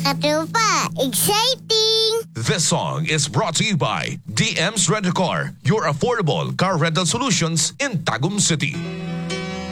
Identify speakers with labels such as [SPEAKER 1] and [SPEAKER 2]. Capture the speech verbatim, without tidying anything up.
[SPEAKER 1] Katropa, exciting!
[SPEAKER 2] This song is brought to you by D M's Rent-A-Car, your affordable car rental solutions in Tagum City.